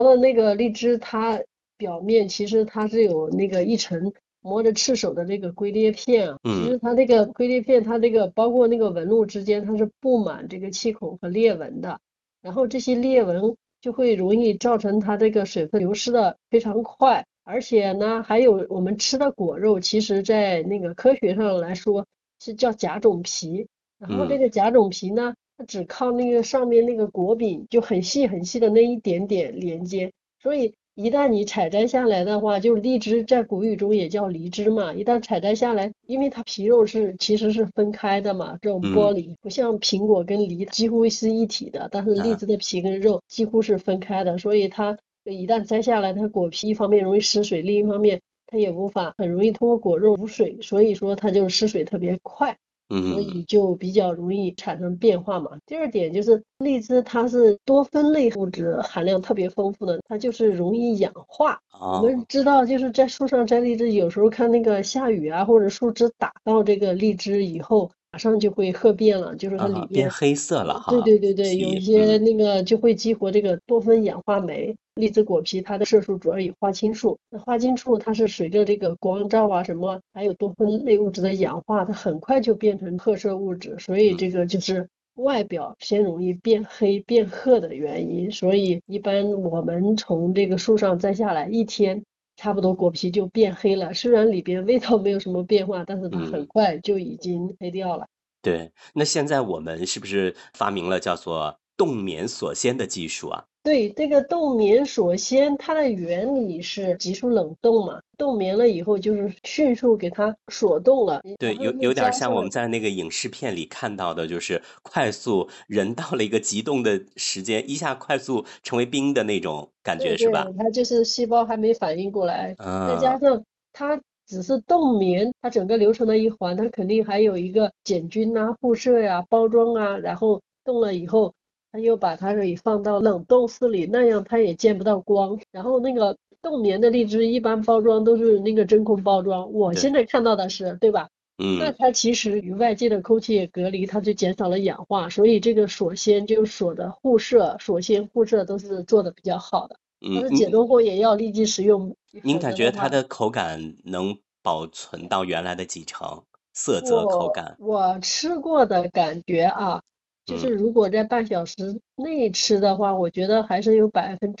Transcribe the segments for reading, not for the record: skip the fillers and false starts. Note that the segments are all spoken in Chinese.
的那个荔枝它表面其实它是有那个一层摸着赤手的那个龟裂片啊，其嗯实它那个龟裂片它这个包括那个纹路之间它是布满这个气孔和裂纹的，然后这些裂纹就会容易造成它这个水分流失的非常快，而且呢还有我们吃的果肉，其实在那个科学上来说是叫甲种皮，然后这嗯。 个甲种皮呢。它只靠那个上面那个果柄就很细很细的那一点点连接，所以一旦你采摘下来的话，就是荔枝在古语中也叫梨枝嘛，一旦采摘下来，因为它皮肉其实是分开的嘛，这种剥嗯离不像苹果跟梨几乎是一体的，但是荔啊， 枝的皮跟肉几乎是分开的，所以它一旦摘下来，它果皮一方面容易失水，另一方面它也无法很容易通过果肉补水，所以说它就失水特别快。所嗯以就比较容易产生变化嘛。第二点就是荔枝它是多酚类物质含量特别丰富的，它就是容易氧化。我们哦， 知道就是在树上摘荔枝，有时候看那个下雨啊，或者树枝打到这个荔枝以后，马上就会褐变了，就是它里变面黑色了对哈， 对对对，有一皮， 些那个就会激活这个多酚氧化酶。荔枝果皮它的色素主要以花青素，那花青素它是随着这个光照啊什么，还有多酚类物质的氧化，它很快就变成褐色物质，所以嗯这个就是外表先容易变黑变褐的原因。所以一般我们从这个树上摘下来一天，差不多果皮就变黑了，虽然里边味道没有什么变化，但是它很嗯。 快就已经黑掉了。 对，那现在我们是不是发明了叫做冻眠锁鲜的技术啊？ 对，这个冻眠锁鲜，它的原理是急速冷冻嘛，冻眠了以后就是迅速给它锁冻了，然对， 后又有点儿加上像我们在那个影视片里看到的，就是快速人到了一个极冻的时间，一下快速成为冰的那种感觉，是吧？ 对对，它就是细胞还没反应过来，再嗯加上它只是冻眠，它整个流程的一环，它肯定还有一个减菌啊、辐射呀、包装啊，然后冻了以后，它又把它给放到冷冻室里，那样它也见不到光。然后那个冻眠的荔枝一般包装都是那个真空包装，我现对， 在看到的是，对吧？那嗯它其实与外界的空气也隔离，它就减少了氧化，所以这个锁鲜就是锁的护摄、锁鲜、护摄都是做的比较好的。但嗯， 是解冻后也要立即食用， 您否感觉它则的话， 的口感能保存到原来的几成？色泽、口感？ 我吃过的感觉啊，就是嗯如果在半小时内吃的话，我觉得还是有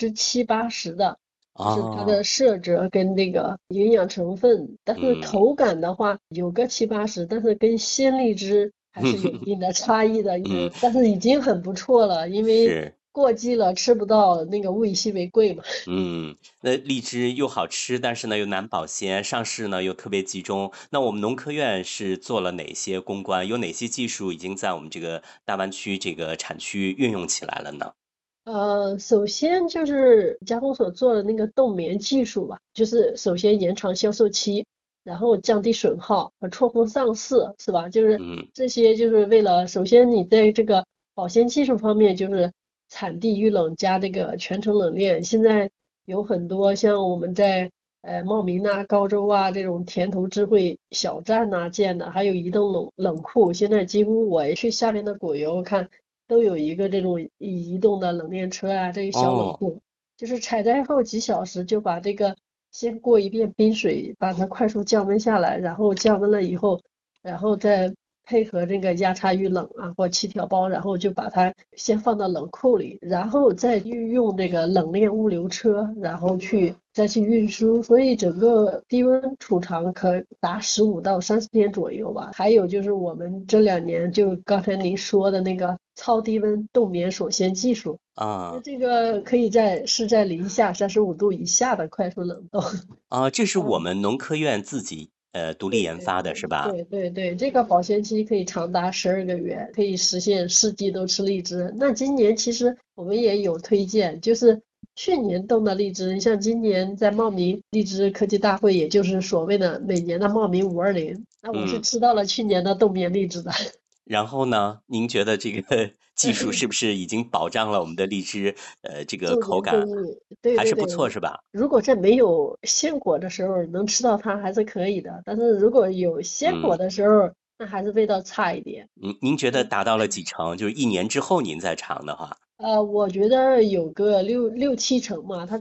70%-80%的，就是它的哦， 色泽跟这个营养成分，但是嗯。 口感的话有个70-80%，但是跟鲜荔枝还是有一定的差异的， 嗯， 但是已经很不错了，因为是。 过季了吃不到那个物以稀为贵嘛。 嗯，那荔枝又好吃，但是呢又难保鲜，上市呢又特别集中。那我们农科院是做了哪些攻关？有哪些技术已经在我们这个大湾区这个产区运用起来了呢？ 首先就是加工所做的那个冻棉技术吧，就是首先延长销售期，然后降低损耗和错峰上市，是吧？就是嗯这些就是为了，首先你在这个保鲜技术方面，就是产地预冷加这个全程冷链，现在有很多像我们在茂名啊、高州啊这种田头智慧小站呐、建的，还有移动冷库，现在几乎我去下面的果园看。都有一个这种移动的冷链车啊，这个小冷哦， 库，就是采摘后几小时就把这个先过一遍冰水，把它快速降温下来，然后降温了以后，然后再配合这个压差预冷啊或气条包，然后就把它先放到冷库里，然后再运用这个冷链物流车，然后再去运输，所以整个低温储藏可达15到30天左右吧。还有就是我们这2年就刚才您说的那个超低温冻棉锁鲜技术，那啊这个可以在零下35度以下的快速冷冻。 啊，这是我嗯， 们农科院自己独立对研发的是对对吧？ 对对对，这个保鲜期可以长达12个月，可以实现4季都吃荔枝。那今年其实我们也有推荐，就是去年冻的荔枝，像今年在茂名荔枝科技大会，也就是所谓的每年的茂名520，那我是嗯。 吃到了去年的冻棉荔枝的。 然后呢，您觉得这个技术是不是已经保障了我们的荔枝这个重口感点供应，对还是不对对， 错是吧？ 如果在没有鲜果的时候能吃到它还是可以的，但是如果有鲜果嗯。 的时候， 那还是味道差一点。 您觉得嗯， 达到了几成？就是1年之后您再尝的话。 我觉得有个六七成嘛，它